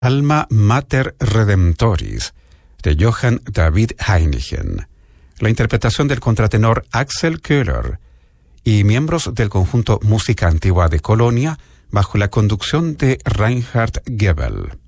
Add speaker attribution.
Speaker 1: Alma Mater Redemptoris, de Johann David Heinichen. La interpretación del contratenor Axel Köhler y miembros del conjunto Música Antigua de Colonia bajo la conducción de Reinhard Gebel.